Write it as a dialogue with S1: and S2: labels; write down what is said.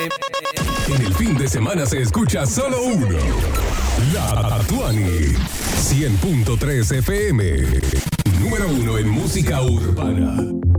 S1: En el fin de semana se escucha solo uno. La Tuani. 100.3 FM. Número 1 en música urbana.